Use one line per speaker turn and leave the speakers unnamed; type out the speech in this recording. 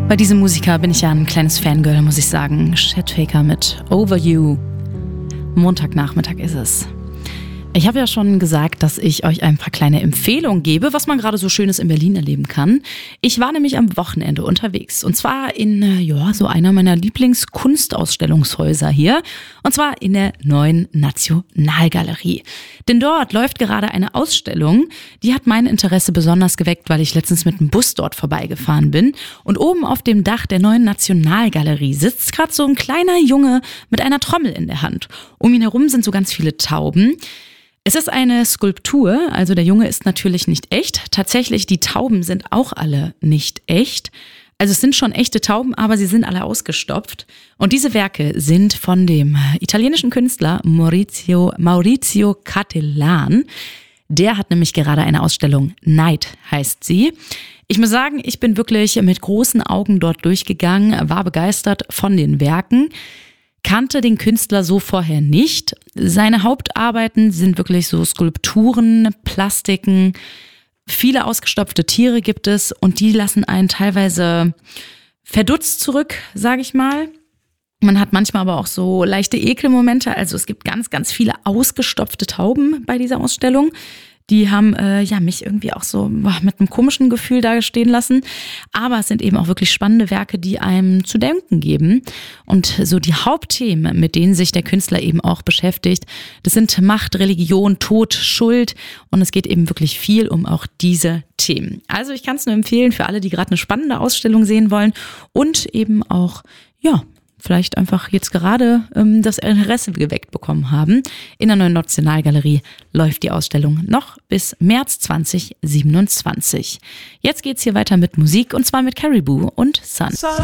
Bei diesem Musiker bin ich ja ein kleines Fangirl, muss ich sagen. Chet Faker mit Over You. Montagnachmittag ist es. Ich habe ja schon gesagt, dass ich euch ein paar kleine Empfehlungen gebe, was man gerade so Schönes in Berlin erleben kann. Ich war nämlich am Wochenende unterwegs und zwar in so einer meiner Lieblingskunstausstellungshäuser hier und zwar in der Neuen Nationalgalerie. Denn dort läuft gerade eine Ausstellung, die hat mein Interesse besonders geweckt, weil ich letztens mit dem Bus dort vorbeigefahren bin und oben auf dem Dach der Neuen Nationalgalerie sitzt gerade so ein kleiner Junge mit einer Trommel in der Hand. Um ihn herum sind so ganz viele Tauben. Es ist eine Skulptur, also der Junge ist natürlich nicht echt. Tatsächlich, die Tauben sind auch alle nicht echt. Also es sind schon echte Tauben, aber sie sind alle ausgestopft. Und diese Werke sind von dem italienischen Künstler Maurizio Cattelan. Der hat nämlich gerade eine Ausstellung, Night heißt sie. Ich muss sagen, ich bin wirklich mit großen Augen dort durchgegangen, war begeistert von den Werken. Kannte den Künstler so vorher nicht. Seine Hauptarbeiten sind wirklich so Skulpturen, Plastiken, viele ausgestopfte Tiere gibt es und die lassen einen teilweise verdutzt zurück, sage ich mal. Man hat manchmal aber auch so leichte Ekelmomente, also es gibt ganz, ganz viele ausgestopfte Tauben bei dieser Ausstellung. Die haben mich irgendwie auch so mit einem komischen Gefühl da stehen lassen. Aber es sind eben auch wirklich spannende Werke, die einem zu denken geben. Und so die Hauptthemen, mit denen sich der Künstler eben auch beschäftigt, das sind Macht, Religion, Tod, Schuld. Und es geht eben wirklich viel um auch diese Themen. Also ich kann es nur empfehlen für alle, die gerade eine spannende Ausstellung sehen wollen und eben auch, vielleicht einfach jetzt gerade das Interesse geweckt bekommen haben. In der Neuen Nationalgalerie läuft die Ausstellung noch bis März 2027. Jetzt geht's hier weiter mit Musik und zwar mit Caribou und Sun.